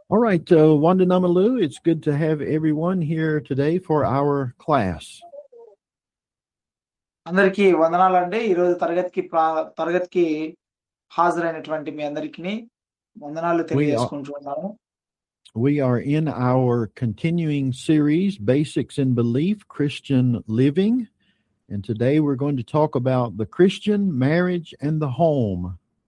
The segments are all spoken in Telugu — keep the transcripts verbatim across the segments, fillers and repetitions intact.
All right, uh, Wanda Namalu, it's good to have everyone here today for our class. అందరికీ వందనాలండి. ఈరోజు తరగతికి ప్రా- తరగతికి హాజరైనటువంటి మీ అందరికీ వందనాలు తెలియజేసుకుంటున్నాను. We are in our continuing series, Basics in Belief, Christian Living. And today we're going to talk about the Christian marriage and the home.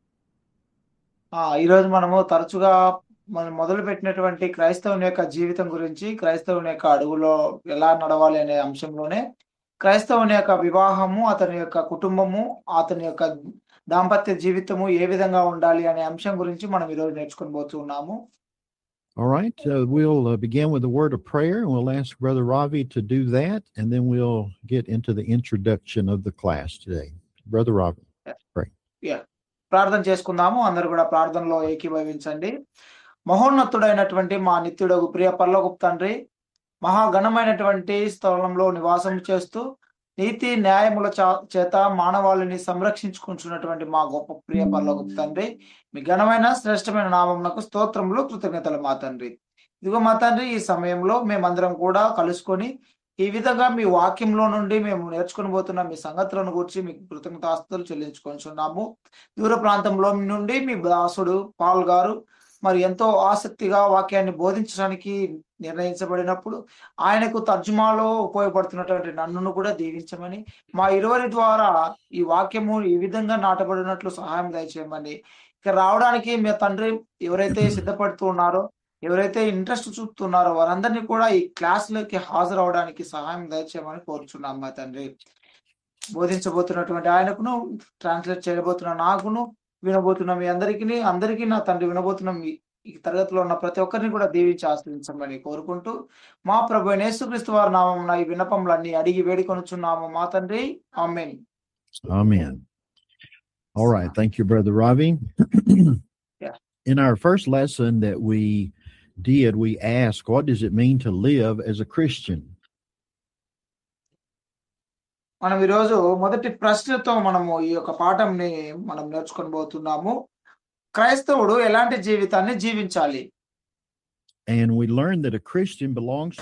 ఆ ఈరోజు మనము తరచుగా మనం మొదలు పెట్టినటువంటి క్రైస్తవుని యొక్క జీవితం గురించి, క్రైస్తవుని యొక్క అడుగులో ఎలా నడవాలి అనే అంశంలోనే క్రైస్తవుని యొక్క వివాహము, అతని యొక్క కుటుంబము, అతని యొక్క దాంపత్య జీవితము ఏ విధంగా ఉండాలి అనే అంశం గురించి మనం ఈరోజు నేర్చుకొని పోతున్నాము. All right, uh, we'll uh, begin with a word of prayer, and we'll ask Brother Ravi to do that, and then we'll get into the introduction of the class today. Brother Ravi, pray. Yeah. ప్రార్థన చేసుకుందాము. అందరూ కూడా ప్రార్థనలో ఏకీభవించండి. మహోన్నతుడైనటువంటి మా నిత్యుడగు ప్రియ పరలోకపు తండ్రి, మహాఘనమైనటువంటి స్థలంలో నివాసం చేస్తూ నీతి న్యాయముల చేత మానవాళిని సంరక్షించుకుంటున్నటువంటి మా గొప్ప ప్రియ పరలోకపు తండ్రి, మీ ఘనమైన శ్రేష్టమైన నామమునకు స్తోత్రములు, కృతజ్ఞతలు మా తండ్రి. ఇదిగో మా తండ్రి, ఈ సమయంలో మేమందరం కూడా కలుసుకొని ఈ విధంగా మీ వాక్యంలో నుండి మేము నేర్చుకుని పోతున్న మీ సంగతులను గురించి మీకు కృతజ్ఞతాస్తుతులు చెల్లించుకుంటున్నాము. దూర ప్రాంతంలో నుండి మీ దాసుడు పాల్ గారు మరి ఎంతో ఆసక్తిగా వాక్యాన్ని బోధించడానికి నిర్ణయించబడినప్పుడు ఆయనకు తర్జుమాలో ఉపయోగపడుతున్నటువంటి నన్నును కూడా దీవించమని, మా ఇరువురి ద్వారా ఈ వాక్యము ఈ విధంగా నాటబడినట్లు సహాయం దయచేయమని, ఇక రావడానికి మీ తండ్రి ఎవరైతే సిద్ధపడుతూ ఉన్నారో, ఎవరైతే ఇంట్రెస్ట్ చూపుతున్నారో వారందరినీ కూడా ఈ క్లాసులకి హాజరు అవడానికి సహాయం దయచేయమని కోరుచున్నాం మా తండ్రి. బోధించబోతున్నటువంటి ఆయనకును, ట్రాన్స్లేట్ చేయబోతున్న నాకును, వినబోతున్న మీ అందరికీ అందరికీ నా తండ్రి వినబోతున్న మీ ఈ తరగతిలో ఉన్న ప్రతి ఒక్కరిని కూడా దీవించి ఆశ్రయించమని కోరుకుంటూ, మా ప్రభు యేసుక్రీస్తు వారి నామమున ఈ విన్నపములన్నీ అడిగి వేడుకొనుచున్నాము మా తండ్రి. ఆమేన్. Amen. All right, thank you, Brother Ravi. Yeah. In our first lesson that we did, we asked, what does it mean to live as a Christian? మనం ఈరోజు మొదటి ప్రశ్నతో మనము ఈ యొక్క పాఠంని మనం నేర్చుకొని పోతున్నాము. క్రైస్తవుడు ఎలాంటి జీవితాన్ని జీవించాలి? And we learned that a Christian belongs